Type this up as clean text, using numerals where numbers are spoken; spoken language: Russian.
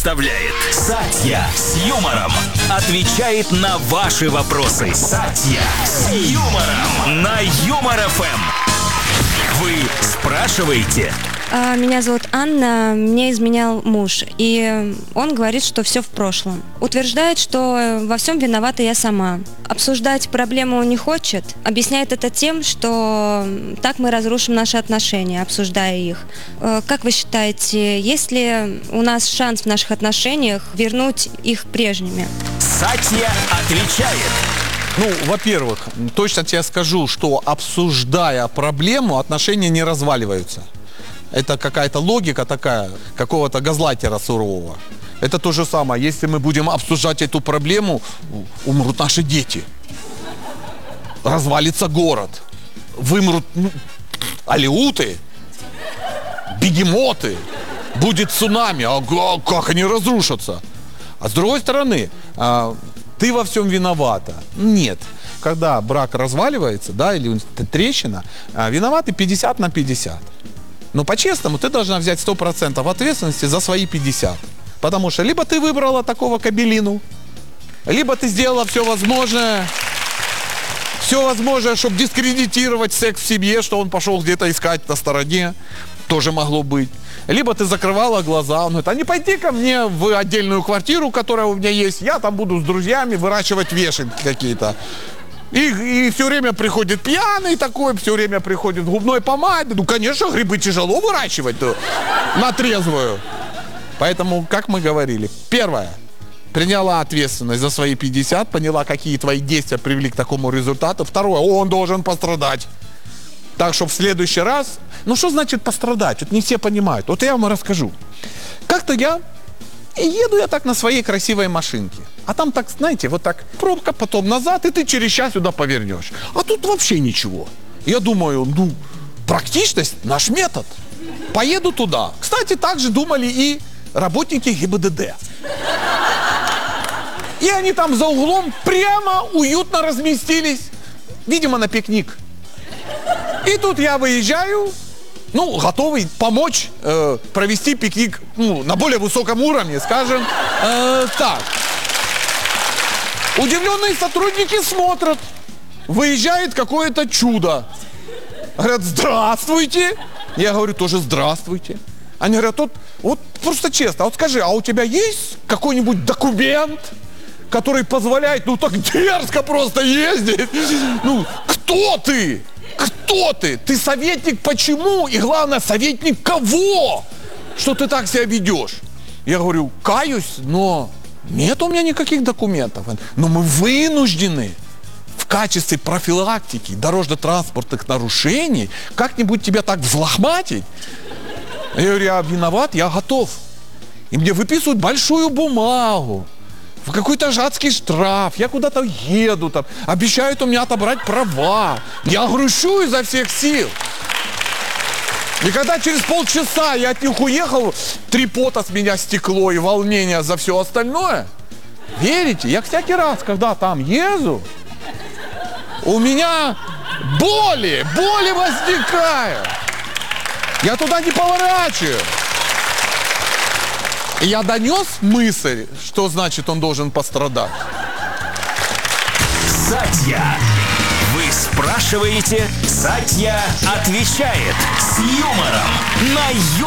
представляет Сатья с юмором. Отвечает на ваши вопросы. Сатья с юмором на Юмор ФМ. Вы спрашиваете? Меня зовут Анна, мне изменял муж, и он говорит, что все в прошлом. Утверждает, что во всем виновата я сама. Обсуждать проблему не хочет, объясняет это тем, что так мы разрушим наши отношения, обсуждая их. Как вы считаете, есть ли у нас шанс в наших отношениях вернуть их прежними? Сатья отвечает. Ну, во-первых, точно тебе скажу, что обсуждая проблему, отношения не разваливаются. Это какая-то логика такая, какого-то газлайтера сурового. Это то же самое. Если мы будем обсуждать эту проблему, умрут наши дети. Развалится город. Вымрут алеуты, бегемоты. Будет цунами. А как они разрушатся? А с другой стороны, ты во всем виновата. Нет. Когда брак разваливается, да, или трещина, виноваты 50 на 50. Но по-честному ты должна взять 100% ответственности за свои 50. Потому что либо ты выбрала такого кабелину, либо ты сделала все возможное, чтобы дискредитировать секс в семье, что он пошел где-то искать на стороне. Тоже могло быть. Либо ты закрывала глаза. Он говорит, а не пойди ко мне в отдельную квартиру, которая у меня есть. Я там буду с друзьями выращивать вешенки какие-то. И все время приходит пьяный такой, все время приходит в губной помаде. Ну, конечно, грибы тяжело выращивать-то на трезвую. Поэтому, как мы говорили, первое, приняла ответственность за свои 50, поняла, какие твои действия привели к такому результату. Второе, он должен пострадать. Так что в следующий раз... Ну, что значит пострадать? Вот не все понимают. Вот я вам расскажу. Как-то еду я так на своей красивой машинке. А там так, знаете, вот так пробка, потом назад, и ты через час сюда повернешь. А тут вообще ничего. Я думаю, практичность наш метод. Поеду туда. Кстати, так же думали и работники ГИБДД. И они там за углом прямо уютно разместились. Видимо, на пикник. И тут я выезжаю, готовый помочь провести пикник на более высоком уровне, скажем так. Удивленные сотрудники смотрят. Выезжает какое-то чудо. Говорят, здравствуйте. Я говорю, тоже здравствуйте. Они говорят, вот просто честно, вот скажи, а у тебя есть какой-нибудь документ, который позволяет, так дерзко просто ездить? Кто ты? Кто ты? Ты советник почему? И главное, советник кого? Что ты так себя ведешь? Я говорю, каюсь, но нет у меня никаких документов. Но мы вынуждены в качестве профилактики дорожно-транспортных нарушений как-нибудь тебя так взлохматить. Я говорю, я виноват, я готов. И мне выписывают большую бумагу. В какой-то жадский штраф, я куда-то еду, там, обещают у меня отобрать права. Я грущу изо всех сил. И когда через полчаса я от них уехал, 3 пота с меня стекло и волнение за все остальное, верите, я всякий раз, когда там езжу, у меня боли возникают. Я туда не поворачиваю. И я донес мысль, что значит он должен пострадать. Сатья. Вы спрашиваете, Сатья отвечает с юмором на